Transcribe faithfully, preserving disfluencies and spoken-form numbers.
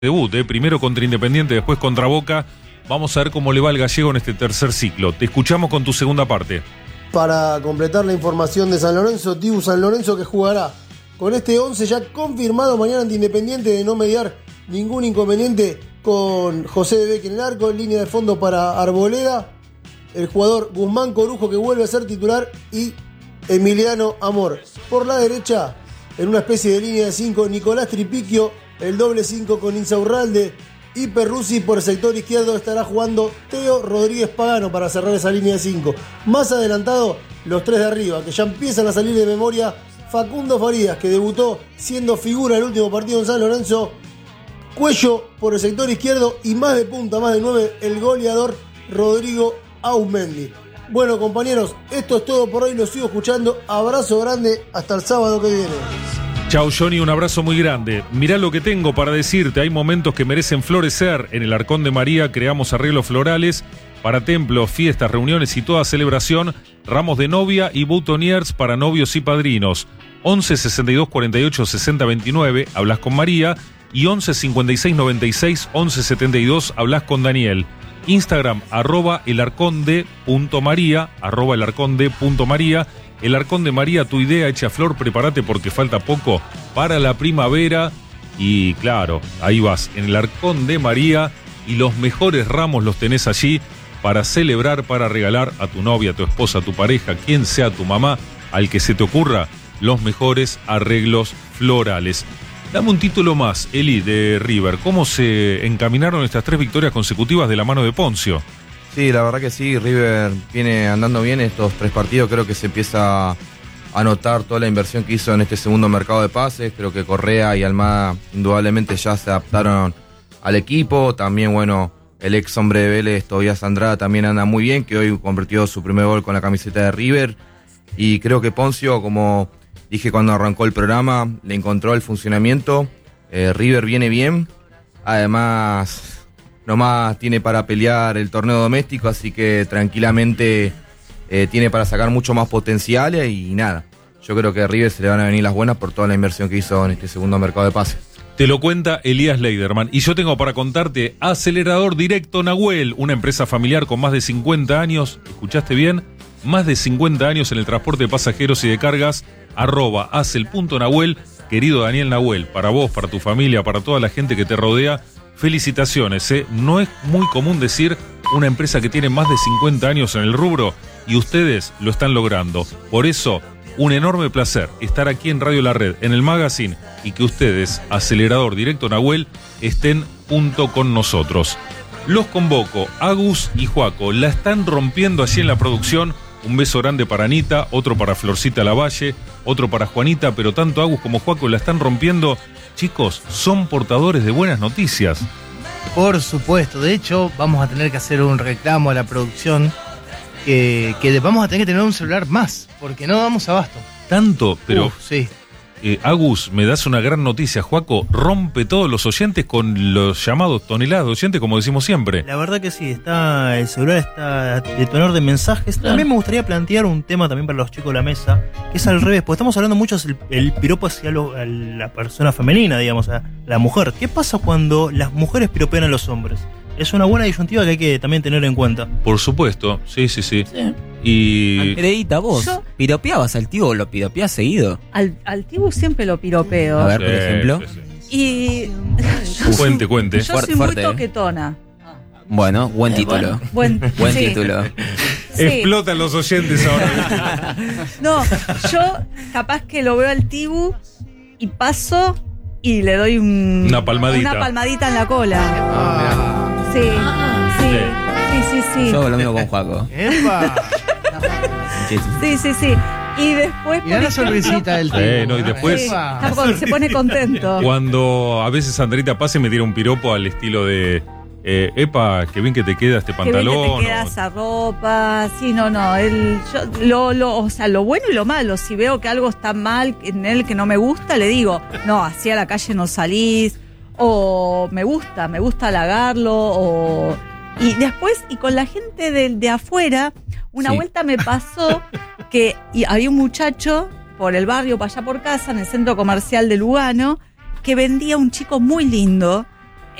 debut, ¿eh? Primero contra Independiente, después contra Boca. Vamos a ver cómo le va al gallego en este tercer ciclo. Te escuchamos con tu segunda parte. Para completar la información de San Lorenzo, Tibu San Lorenzo que jugará con este once ya confirmado mañana ante Independiente, de no mediar ningún inconveniente, con José de Beque en el arco, en línea de fondo para Arboleda, el jugador Guzmán Corujo que vuelve a ser titular y Emiliano Amor. Por la derecha, en una especie de línea de cinco, Nicolás Tripiquio, el doble cinco con Insaurralde y Perruzzi. Por el sector izquierdo estará jugando Teo Rodríguez Pagano para cerrar esa línea de cinco. Más adelantado, los tres de arriba, que ya empiezan a salir de memoria: Facundo Farías, que debutó siendo figura el último partido en San Lorenzo; Cuello por el sector izquierdo, y más de punta, más de nueve, el goleador Rodrigo Aumendi. Bueno, compañeros, esto es todo por hoy, los sigo escuchando. Abrazo grande, hasta el sábado que viene. Chau, Johnny, un abrazo muy grande. Mirá lo que tengo para decirte. Hay momentos que merecen florecer. En el Arcón de María creamos arreglos florales para templos, fiestas, reuniones y toda celebración. Ramos de novia y boutonnières para novios y padrinos. once sesenta y dos cuarenta y ocho sesenta veintinueve, hablas con María. Y once cincuenta y seis noventa y seis once setenta y dos, hablas con Daniel. Instagram, arroba elarconde.maría, arroba elarconde.maría. El Arcón de María, tu idea hecha flor, prepárate porque falta poco para la primavera. Y claro, ahí vas, en el Arcón de María, y los mejores ramos los tenés allí para celebrar, para regalar a tu novia, a tu esposa, a tu pareja, quien sea tu mamá, al que se te ocurra, los mejores arreglos florales. Dame un título más, Eli, de River. ¿Cómo se encaminaron estas tres victorias consecutivas de la mano de Poncio? Sí, la verdad que sí, River viene andando bien estos tres partidos. Creo que se empieza a notar toda la inversión que hizo en este segundo mercado de pases. Creo que Correa y Almada indudablemente ya se adaptaron al equipo. También, bueno, el ex hombre de Vélez, Tobías Andrada, también anda muy bien, que hoy convirtió su primer gol con la camiseta de River. Y creo que Poncio, como dije cuando arrancó el programa, le encontró el funcionamiento. Eh, River viene bien. Además, nomás tiene para pelear el torneo doméstico, así que tranquilamente eh, tiene para sacar mucho más potencial. Y nada, yo creo que a River se le van a venir las buenas por toda la inversión que hizo en este segundo mercado de pases. Te lo cuenta Elías Leiderman. Y yo tengo para contarte Acelerador Directo Nahuel, una empresa familiar con más de cincuenta años. ¿Escuchaste bien? Más de cincuenta años en el transporte de pasajeros y de cargas. Arroba acel.nahuel. Querido Daniel Nahuel, para vos, para tu familia, para toda la gente que te rodea, felicitaciones, ¿eh? No es muy común decir una empresa que tiene más de cincuenta años en el rubro, y ustedes lo están logrando. Por eso, un enorme placer estar aquí en Radio La Red, en el magazine, y que ustedes, Acelerador Directo Nahuel, estén junto con nosotros. Los convoco, Agus y Juaco, la están rompiendo allí en la producción. Un beso grande para Anita, otro para Florcita Lavalle, otro para Juanita, pero tanto Agus como Juaco la están rompiendo. Chicos, son portadores de buenas noticias. Por supuesto, de hecho, vamos a tener que hacer un reclamo a la producción, que, que vamos a tener que tener un celular más, porque no damos abasto. Tanto, pero... Uf, sí. Eh, Agus, me das una gran noticia. Juaco rompe todos los oyentes con los llamados toneladas de oyentes, como decimos siempre. La verdad que sí, está el celular está de tenor de mensajes. También me gustaría plantear un tema también para los chicos de la mesa, que es al revés, porque estamos hablando mucho del el piropo hacia lo, a la persona femenina, digamos, a la mujer. ¿Qué pasa cuando las mujeres piropean a los hombres? Es una buena disyuntiva que hay que también tener en cuenta. Por supuesto, sí, sí, sí. Sí. Y... Andreita, vos, Yo- ¿piropeabas al tío o lo piropeás seguido? Al, al Tibu siempre lo piropeo. A ver, por Sí, ejemplo. sí, sí. Y yo Cuente, cuente. Yo Fuerte, soy muy fuerte, ¿eh? toquetona. Bueno, buen Eh, título. bueno, buen Buen sí, título. sí. Explotan los oyentes ahora. No, yo capaz que lo veo al Tibu y paso y le doy un, Una palmadita. una palmadita en la cola. Ah, Sí, sí, sí, sí, sí. Yo hago lo mismo con Juaco. ¡Epa! Sí, sí, sí. Y después, Mirá por la ejemplo, sonrisita del Sí, tipo. no, y después- sí, Epa. está con- se pone contento. Cuando a veces Andrita pasa y me tira un piropo al estilo de eh, epa, qué bien que te queda este Qué bien pantalón. que te queda o- esa ropa. Sí, no, no. Él, yo, lo, lo, o sea, lo bueno y lo malo. Si veo que algo está mal en él que no me gusta, le digo, no, así a la calle no salís. O me gusta, me gusta halagarlo. O... Y después, y con la gente de, de afuera, una Sí. vuelta me pasó que y había un muchacho por el barrio, para allá por casa, en el centro comercial de Lugano, que vendía un chico muy lindo.